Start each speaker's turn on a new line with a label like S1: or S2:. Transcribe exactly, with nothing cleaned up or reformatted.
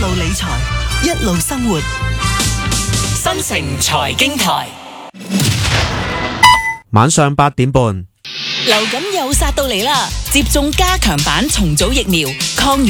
S1: 路理財，一路生活。新城財經台，
S2: 晚上八點半。
S1: 流感又殺到嚟啦！接種加強版重組疫苗，抗原